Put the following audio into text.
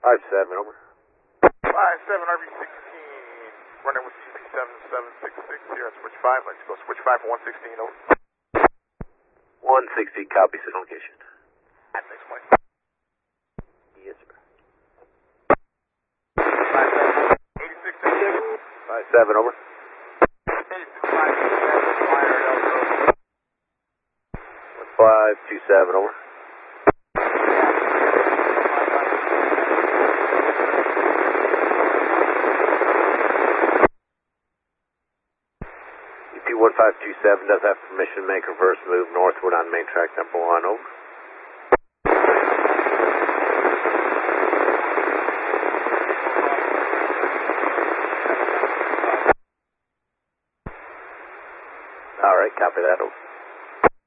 5-7, over. 5-7, RV-16, running with CP7766 here at switch 5. Let's go switch 5 for 116, over. 160, copy, signal location. Thanks, Mike. Yes, sir. 86, 5-7, over. 86, 5, flyer at Elko. 527, over. EP1527 does have permission to make reverse move northward on main track number 1, over. Alright, copy that, over.